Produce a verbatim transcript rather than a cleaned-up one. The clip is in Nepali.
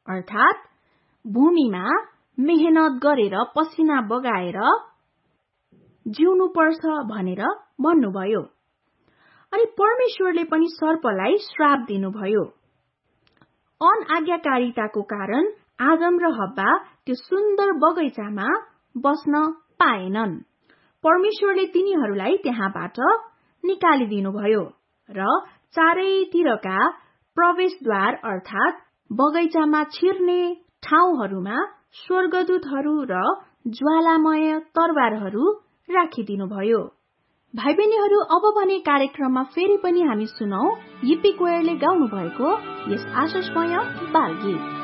अर्थात् भूमिमा मेहनत गरेर पसिना बगाएर जिउनु पर्छ भनेर भन्नुभयो। अनि परमेश्वरले पनि सर्पलाई श्राप दिनुभयो। अनआज्ञाकारिताको कारण आदम र हव्वा त्यो सुन्दर बगैँचामा बस्न पाएनन्। परमेश्वरले तिनीहरूलाई त्यहाँबाट निकालिदिनुभयो र चारैतिरका प्रवेशद्वार अर्थात् बगैँचामा छिर्ने ठाउँहरूमा स्वर्गदूतहरू र ज्वालामय तरबारहरू राखिदिनुभयो। भाइ बहिनीहरू, अब भने कार्यक्रममा फेरि पनि हामी सुनौ यिप्पी कोयरले गाउनु भएको यस आशिषमय बाल गीत।